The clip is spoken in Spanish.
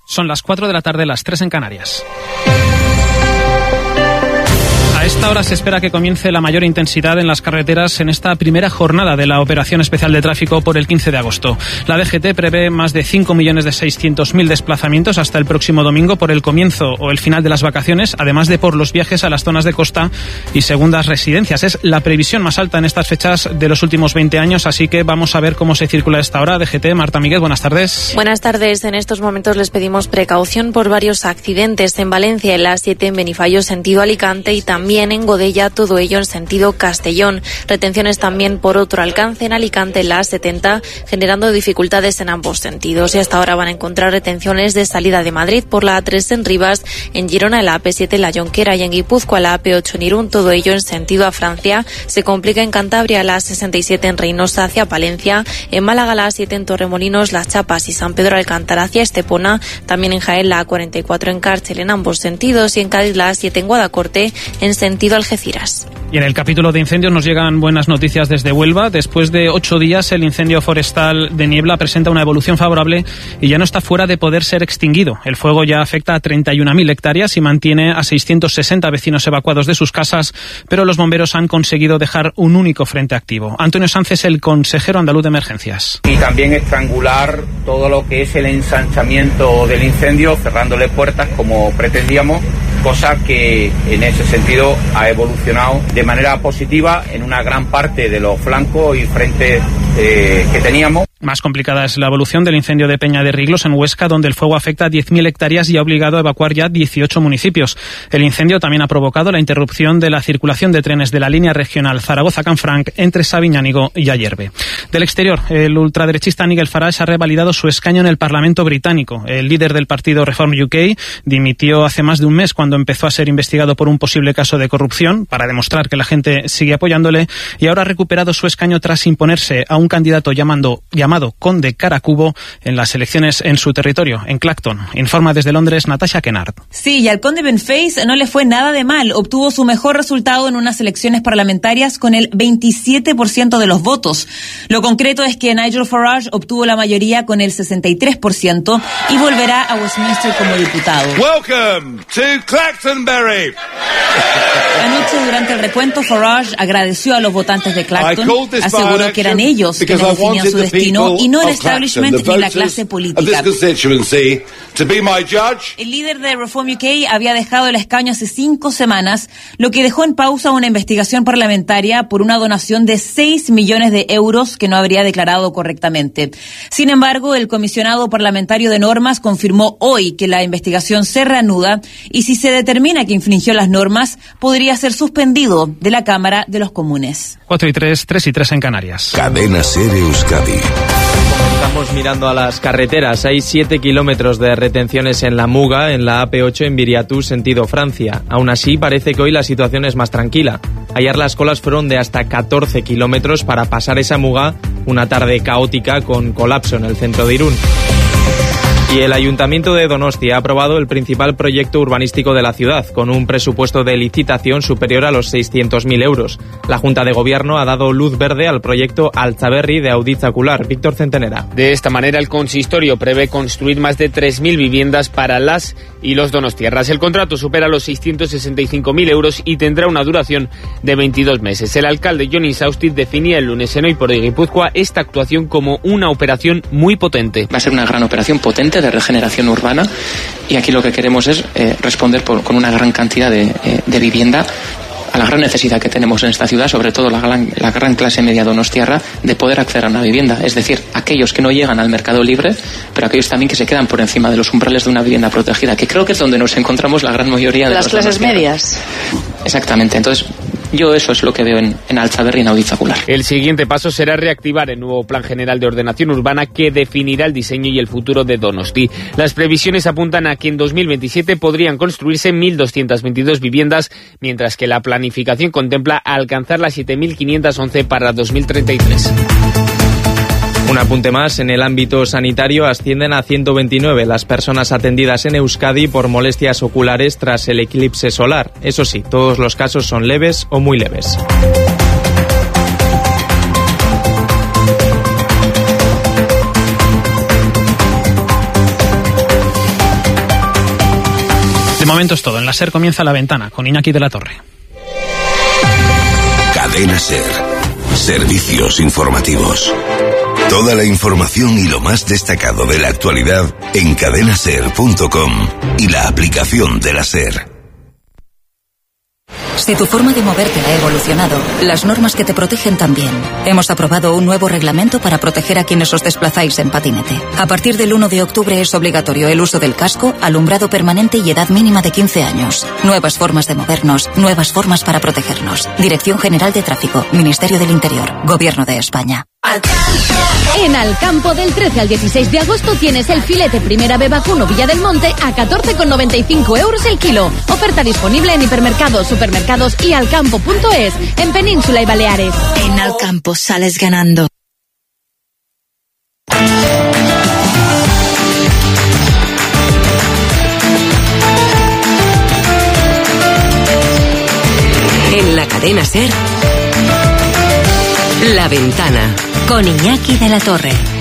Son las 4 de la tarde, las 3 en Canarias. A esta hora se espera que comience la mayor intensidad en las carreteras en esta primera jornada de la Operación Especial de Tráfico por el 15 de agosto. La DGT prevé más de 5.600.000 desplazamientos hasta el próximo domingo por el comienzo o el final de las vacaciones, además de por los viajes a las zonas de costa y segundas residencias. Es la previsión más alta en estas fechas de los últimos 20 años, así que vamos a ver cómo se circula a esta hora. DGT, Marta Miguel, buenas tardes. Buenas tardes. En estos momentos les pedimos precaución por varios accidentes en Valencia, en la A7 en Benifallo, sentido Alicante, y también en Godella, todo ello en sentido Castellón. Retenciones también por otro alcance en Alicante, en la A70, generando dificultades en ambos sentidos. Y hasta ahora van a encontrar retenciones de salida de Madrid por la A3 en Rivas, en Girona, en la AP7 en La Jonquera, y en Guipúzcoa, la AP8 en Irún, todo ello en sentido a Francia. Se complica en Cantabria, la A67 en Reynosa hacia Palencia, en Málaga, la A7 en Torremolinos, Las Chapas y San Pedro Alcántara hacia Estepona, también en Jaén, la A44 en Cárcel en ambos sentidos, y en Cádiz, la A7 en Guadacorte en sentido Algeciras. Y en el capítulo de incendios nos llegan buenas noticias desde Huelva. Después de 8 días, el incendio forestal de Niebla presenta una evolución favorable y ya no está fuera de poder ser extinguido. El fuego ya afecta a 31.000 hectáreas y mantiene a 660 vecinos evacuados de sus casas, pero los bomberos han conseguido dejar un único frente activo. Antonio Sánchez, el consejero andaluz de emergencias. Y también estrangular todo lo que es el ensanchamiento del incendio, cerrándole puertas como pretendíamos, cosa que en ese sentido ha evolucionado de manera positiva en una gran parte de los flancos y frentes que teníamos. Más complicada es la evolución del incendio de Peña de Riglos en Huesca, donde el fuego afecta a 10.000 hectáreas y ha obligado a evacuar ya 18 municipios. El incendio también ha provocado la interrupción de la circulación de trenes de la línea regional Zaragoza-Canfranc entre Sabiñánigo y Ayerbe. Del exterior, el ultraderechista Nigel Farage ha revalidado su escaño en el Parlamento británico. El líder del partido Reform UK dimitió hace más de un mes cuando empezó a ser investigado por un posible caso de corrupción, para demostrar que la gente sigue apoyándole, y ahora ha recuperado su escaño tras imponerse a un candidato llamado Conde Caracubo en las elecciones en su territorio, en Clacton. Informa desde Londres Natasha Kennard. Sí, y al conde Benface no le fue nada de mal. Obtuvo su mejor resultado en unas elecciones parlamentarias con el 27% de los votos. Lo concreto es que Nigel Farage obtuvo la mayoría con el 63% y volverá a Westminster como diputado. Welcome to Clactonbury. Anoche, durante el recuento, Farage agradeció a los votantes de Clacton, aseguró que eran ellos quienes definían su destino y no el establishment ni la clase política. El líder de Reform UK había dejado el escaño hace 5 semanas, lo que dejó en pausa una investigación parlamentaria por una donación de 6 millones de euros que no habría declarado correctamente. Sin embargo, el comisionado parlamentario de normas confirmó hoy que la investigación se reanuda y si se determina que infringió las normas, podría ser suspendido de la Cámara de los Comunes. 4 y 3, 3 y 3 en Canarias. Cadena SER Euskadi. Estamos mirando a las carreteras. Hay 7 kilómetros de retenciones en la Muga, en la AP8 en Viriatú, sentido Francia. Aún así, parece que hoy la situación es más tranquila. Ayer las colas fueron de hasta 14 kilómetros para pasar esa Muga, una tarde caótica con colapso en el centro de Irún. Y el Ayuntamiento de Donostia ha aprobado el principal proyecto urbanístico de la ciudad, con un presupuesto de licitación superior a los 600.000 euros. La Junta de Gobierno ha dado luz verde al proyecto Altzaberri de Auditzacular. Víctor Centenera. De esta manera, el consistorio prevé construir más de 3.000 viviendas para las y los donostiarras. El contrato supera los 665.000 euros y tendrá una duración de 22 meses. El alcalde Jon Insaustit definía el lunes en Hoy por Hoy Guipúzcoa esta actuación como una operación muy potente. Va a ser una gran operación potente de regeneración urbana y aquí lo que queremos es responder con una gran cantidad de vivienda a la gran necesidad que tenemos en esta ciudad, sobre todo la gran clase media donostiarra, de poder acceder a una vivienda. Es decir, aquellos que no llegan al mercado libre, pero aquellos también que se quedan por encima de los umbrales de una vivienda protegida, que creo que es donde nos encontramos la gran mayoría de las clases medias. Exactamente. Entonces, yo eso es lo que veo en Altzaberri y en Auditzacular. El siguiente paso será reactivar el nuevo Plan General de Ordenación Urbana que definirá el diseño y el futuro de Donosti. Las previsiones apuntan a que en 2027 podrían construirse 1.222 viviendas, mientras que la planificación contempla alcanzar las 7.511 para 2033. Un apunte más, en el ámbito sanitario ascienden a 129 las personas atendidas en Euskadi por molestias oculares tras el eclipse solar. Eso sí, todos los casos son leves o muy leves. De momento es todo. En la SER comienza La Ventana con Iñaki de la Torre. Cadena SER. Servicios informativos. Toda la información y lo más destacado de la actualidad en cadenaser.com y la aplicación de la SER. Si tu forma de moverte ha evolucionado, las normas que te protegen también. Hemos aprobado un nuevo reglamento para proteger a quienes os desplazáis en patinete. A partir del 1 de octubre es obligatorio el uso del casco, alumbrado permanente y edad mínima de 15 años. Nuevas formas de movernos, nuevas formas para protegernos. Dirección General de Tráfico, Ministerio del Interior, Gobierno de España. En Alcampo, del 13 al 16 de agosto tienes el filete Primera B vacuno Villa del Monte a 14,95 € el kilo. Oferta disponible en hipermercados, supermercados y alcampo.es, en Península y Baleares. En Alcampo sales ganando. En la cadena SER, La Ventana, con Iñaki de la Torre.